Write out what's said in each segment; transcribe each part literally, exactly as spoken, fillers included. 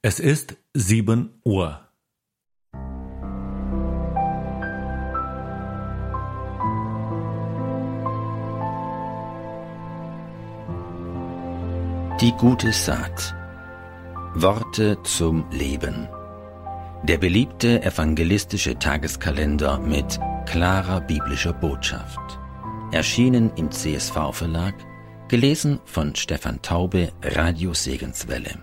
Es ist sieben Uhr. Die gute Saat. Worte zum Leben. Der beliebte evangelistische Tageskalender mit klarer biblischer Botschaft. Erschienen im C S V-Verlag, gelesen von Stefan Taube, Radio Segenswelle.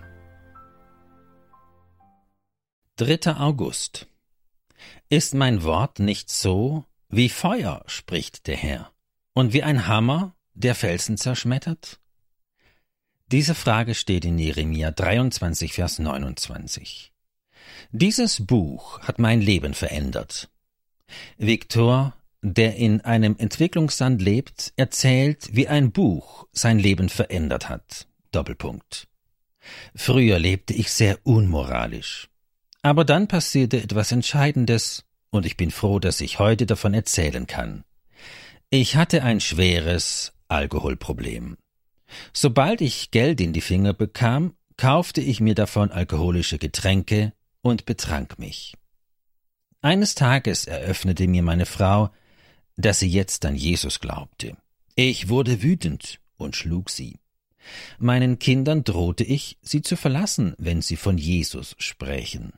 dritter August. Ist mein Wort nicht so? Wie Feuer, spricht der Herr, und wie ein Hammer, der Felsen zerschmettert? Diese Frage steht in Jeremia dreiundzwanzig, Vers neunundzwanzig. Dieses Buch hat mein Leben verändert. Viktor, der in einem Entwicklungsland lebt, erzählt, wie ein Buch sein Leben verändert hat. Doppelpunkt. Früher lebte ich sehr unmoralisch. Aber dann passierte etwas Entscheidendes, und ich bin froh, dass ich heute davon erzählen kann. Ich hatte ein schweres Alkoholproblem. Sobald ich Geld in die Finger bekam, kaufte ich mir davon alkoholische Getränke und betrank mich. Eines Tages eröffnete mir meine Frau, dass sie jetzt an Jesus glaubte. Ich wurde wütend und schlug sie. Meinen Kindern drohte ich, sie zu verlassen, wenn sie von Jesus sprächen.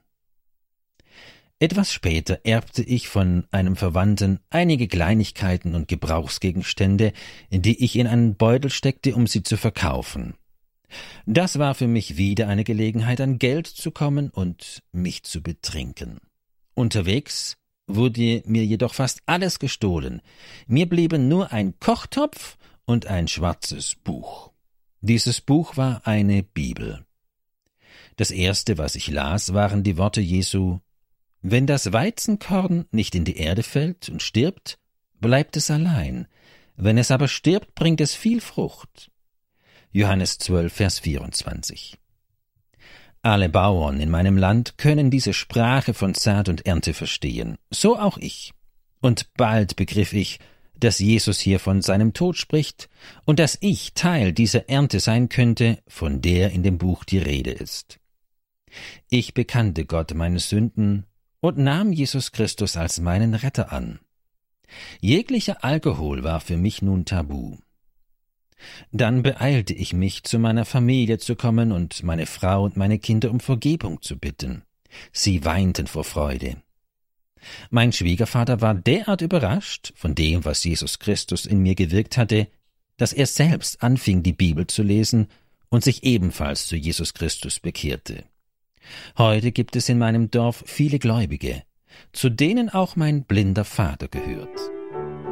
Etwas später erbte ich von einem Verwandten einige Kleinigkeiten und Gebrauchsgegenstände, die ich in einen Beutel steckte, um sie zu verkaufen. Das war für mich wieder eine Gelegenheit, an Geld zu kommen und mich zu betrinken. Unterwegs wurde mir jedoch fast alles gestohlen. Mir blieben nur ein Kochtopf und ein schwarzes Buch. Dieses Buch war eine Bibel. Das erste, was ich las, waren die Worte Jesu: Wenn das Weizenkorn nicht in die Erde fällt und stirbt, bleibt es allein. Wenn es aber stirbt, bringt es viel Frucht. Johannes zwölf, Vers vierundzwanzig. Alle Bauern in meinem Land können diese Sprache von Saat und Ernte verstehen, so auch ich. Und bald begriff ich, dass Jesus hier von seinem Tod spricht und dass ich Teil dieser Ernte sein könnte, von der in dem Buch die Rede ist. Ich bekannte Gott meine Sünden und nahm Jesus Christus als meinen Retter an. Jeglicher Alkohol war für mich nun tabu. Dann beeilte ich mich, zu meiner Familie zu kommen und meine Frau und meine Kinder um Vergebung zu bitten. Sie weinten vor Freude. Mein Schwiegervater war derart überrascht von dem, was Jesus Christus in mir gewirkt hatte, dass er selbst anfing, die Bibel zu lesen und sich ebenfalls zu Jesus Christus bekehrte. Heute gibt es in meinem Dorf viele Gläubige, zu denen auch mein blinder Vater gehört.